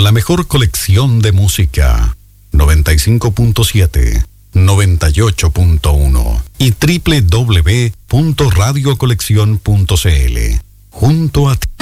la mejor colección de música, 95.7, 98.1 y www.radiocoleccion.cl. Junto a ti.